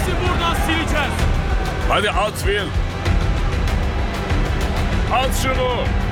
Hepsini buradan sileceğiz. Hadi at Will. At şunu.